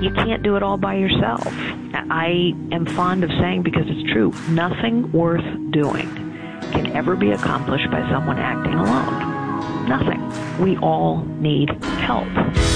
you can't do it all by yourself. I am fond of saying, because it's true, nothing worth doing can ever be accomplished by someone acting alone. Nothing. We all need help.